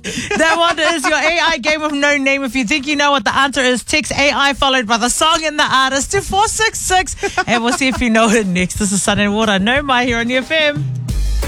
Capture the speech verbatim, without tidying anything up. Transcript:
That one is your A I game of no name. If you think you know what the answer is, text A I followed by the song and the artist to four six six, and we'll see if you know it next. This is Sun and Water. No My here on the F M.